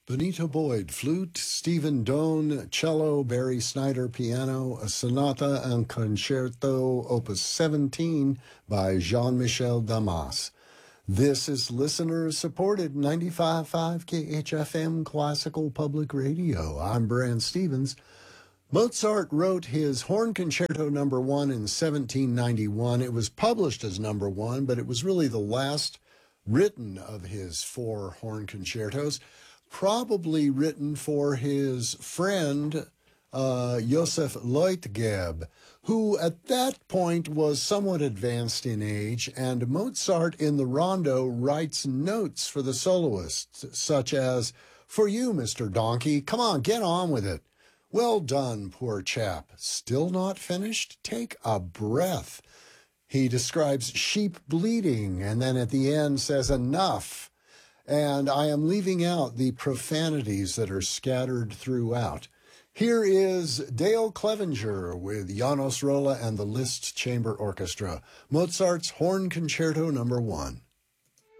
Benito Boyd, flute, Stephen Doane, cello, Barry Snyder, piano, a sonata and concerto, opus 17 by Jean-Michel Damas. This is listener-supported 95.5 KHFM Classical Public Radio. I'm Brand Stevens. Mozart wrote his Horn Concerto No. 1 in 1791. It was published as No. 1, but it was really the last written of his 4 horn concertos, probably written for his friend Joseph Leutgeb, who at that point was somewhat advanced in age, and Mozart in the rondo writes notes for the soloists, such as, "For you, Mr. Donkey, come on, get on with it. Well done, poor chap. Still not finished? Take a breath." He describes sheep bleeding, and then at the end says, "Enough." And I am leaving out the profanities that are scattered throughout. Here is Dale Clevenger with Janos Rolla and the Liszt Chamber Orchestra, Mozart's Horn Concerto No. 1.